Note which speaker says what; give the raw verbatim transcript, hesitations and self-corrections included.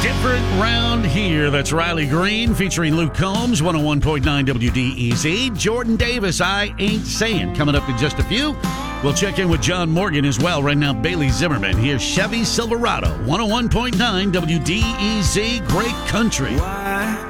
Speaker 1: Different round here. That's Riley Green featuring Luke Combs, one oh one point nine W D E Z. Jordan Davis, I Ain't Saying, coming up in just a few. We'll check in with John Morgan as well. Right now, Bailey Zimmerman. Here's Chevy Silverado, one oh one point nine W D E Z, Great Country.
Speaker 2: Why?